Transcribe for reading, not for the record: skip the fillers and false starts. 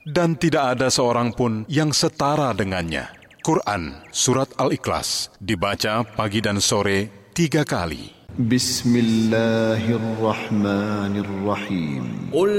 dan tidak ada seorang pun yang setara dengannya. Quran Surat Al-Ikhlas dibaca pagi dan sore 3 kali. Bismillahirrahmanirrahim.